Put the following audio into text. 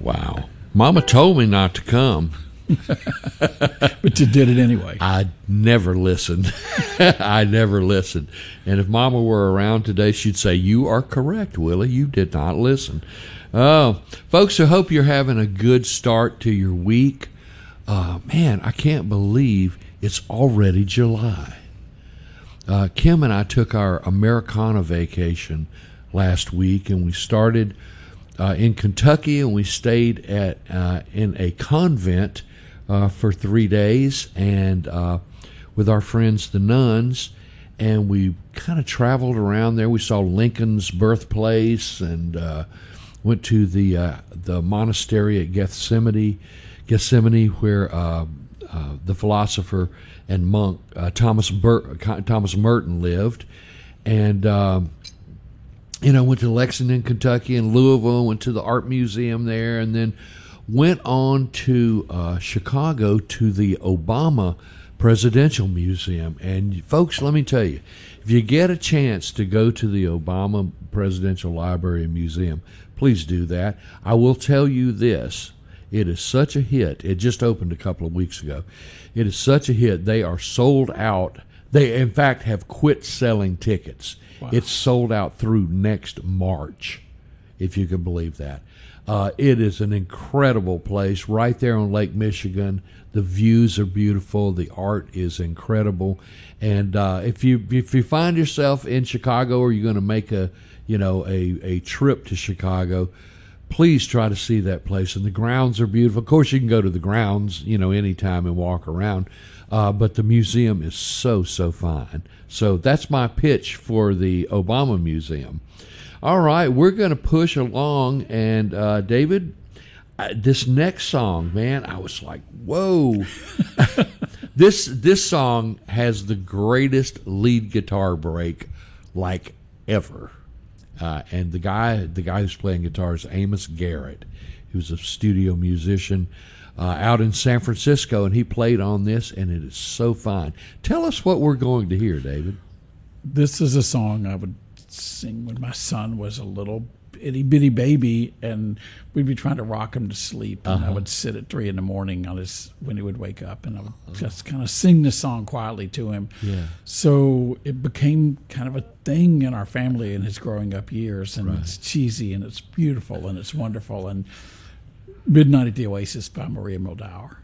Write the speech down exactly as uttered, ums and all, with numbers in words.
Wow. Mama told me not to come. But you did it anyway. I never listened. I never listened. And if Mama were around today, she'd say, "You are correct, Willie. You did not listen." Oh, folks, I hope you're having a good start to your week. Uh, man, I can't believe it's already July. Uh, Kim and I took our Americana vacation last week, and we started uh, in Kentucky, and we stayed at uh, in a convent uh, for three days, and uh, with our friends the nuns, and we kind of traveled around there. We saw Lincoln's birthplace, and uh, went to the uh, the monastery at Gethsemane, Gethsemane, where uh, uh, the philosopher and monk uh, Thomas Bur- Thomas Merton lived, and um, you know, went to Lexington, Kentucky, and Louisville. Went to the art museum there, and then went on to uh, Chicago to the Obama Presidential Museum. And folks, let me tell you, if you get a chance to go to the Obama Presidential Library and Museum, please do that. I will tell you this. It is such a hit. It just opened a couple of weeks ago. It is such a hit. They are sold out. They, in fact, have quit selling tickets. Wow. It's sold out through next March, if you can believe that. Uh, it is an incredible place right there on Lake Michigan. The views are beautiful. The art is incredible. And uh, if you if you find yourself in Chicago, or you're going to make a you know a, a trip to Chicago, please try to see that place. And the grounds are beautiful. Of course, you can go to the grounds you know anytime and walk around. Uh, but the museum is so so fine. So that's my pitch for the Obama Museum. All right, we're going to push along, and uh, David, uh, this next song, man, I was like, whoa. this this song has the greatest lead guitar break like ever, uh, and the guy the guy who's playing guitar is Amos Garrett, who's a studio musician uh, out in San Francisco, and he played on this, and it is so fine. Tell us what we're going to hear, David. This is a song I would sing when my son was a little itty bitty baby, and we'd be trying to rock him to sleep, and uh-huh. I would sit at three in the morning on his when he would wake up, and I would uh-huh. just kind of sing this song quietly to him. Yeah. So it became kind of a thing in our family in his growing up years, and right. It's cheesy and it's beautiful and it's wonderful. And Midnight at the Oasis by Maria Muldaur.